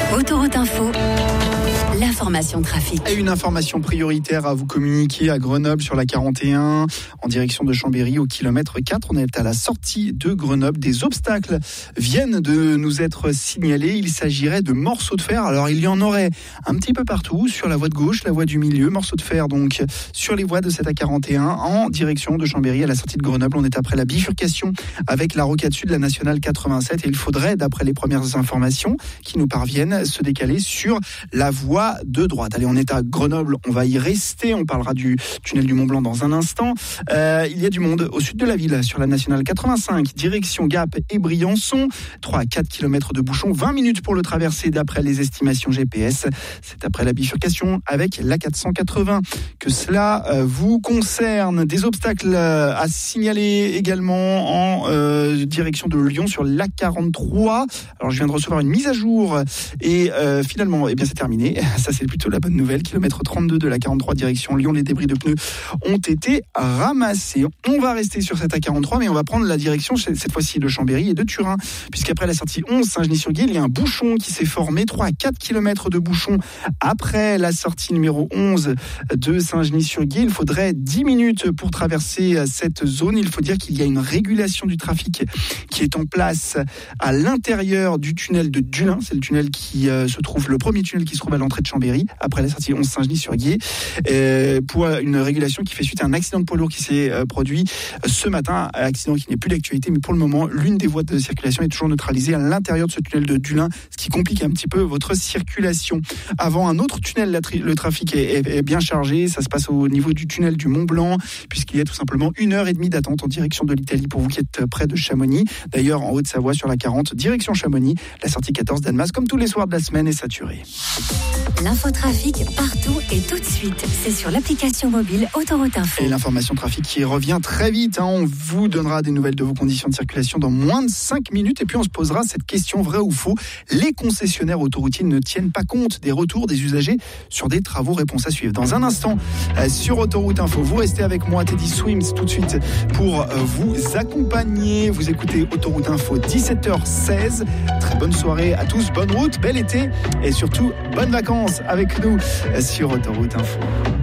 Autoroute Info, l'information trafic. Et une information prioritaire à vous communiquer à Grenoble sur la 41 en direction de Chambéry au kilomètre 4. On est à la sortie de Grenoble. Des obstacles viennent de nous être signalés. Il s'agirait de morceaux de fer. Alors il y en aurait un petit peu partout, sur la voie de gauche, la voie du milieu. Morceaux de fer donc sur les voies de cette A41 en direction de Chambéry à la sortie de Grenoble. On est après la bifurcation avec la rocade sud de la nationale 87 et il faudrait, d'après les premières informations qui nous parviennent, se décaler sur la voie de droite. Allez, on est à Grenoble, on va y rester. On parlera du tunnel du Mont-Blanc dans un instant. Il y a du monde au sud de la ville sur la nationale 85, direction Gap et Briançon. 3 à 4 km de bouchons, 20 minutes pour le traverser d'après les estimations GPS. C'est après la bifurcation avec la 480 que cela vous concerne. Des obstacles à signaler également en direction de Lyon sur l'A43. Alors je viens de recevoir une mise à jour et finalement c'est terminé. Ça c'est plutôt la bonne nouvelle. Kilomètre 32 de la 43 direction Lyon, les débris de pneus ont été ramassés. On va rester sur cette A43 mais on va prendre la direction cette fois-ci de Chambéry et de Turin, puisqu'après la sortie 11 Saint-Genis-sur-Guiers, il y a un bouchon qui s'est formé, 3 à 4 km de bouchon après la sortie numéro 11 de Saint-Genis-sur-Guiers. Il faudrait 10 minutes pour traverser cette zone. Il faut dire qu'il y a une régulation du trafic qui est en place à l'intérieur du tunnel de Dulin. C'est le tunnel qui se trouve, le premier tunnel qui se trouve à l'entrée de Chambéry, après la sortie 11 Saint-Genis-sur-Guiers, pour une régulation qui fait suite à un accident de poids lourd qui s'est produit ce matin, accident qui n'est plus d'actualité, mais pour le moment, l'une des voies de circulation est toujours neutralisée à l'intérieur de ce tunnel de Dulin, ce qui complique un petit peu votre circulation. Avant un autre tunnel, le trafic est bien chargé, ça se passe au niveau du tunnel du Mont-Blanc, puisqu'il y a tout simplement 1h30 d'attente en direction de l'Italie pour vous qui êtes près de Chamonix. D'ailleurs, en Haute-Savoie, sur la 40, direction Chamonix, la sortie 14 d'Annemasse, comme tous les soirs de la semaine, est saturée. L'infotrafic partout et tout de suite. C'est sur l'application mobile Autoroute Info. Et l'information trafic qui revient très vite. On vous donnera des nouvelles de vos conditions de circulation dans moins de 5 minutes. Et puis on se posera cette question, vrai ou faux. Les concessionnaires autoroutiers ne tiennent pas compte des retours des usagers sur des travaux. Réponse à suivre dans un instant sur Autoroute Info. Vous restez avec moi, Teddy Swims, tout de suite pour vous accompagner. Vous écoutez Autoroute Info, 17h16. Très bonne soirée à tous. Bonne route, bel été et surtout bonnes vacances avec nous sur Autoroute Info.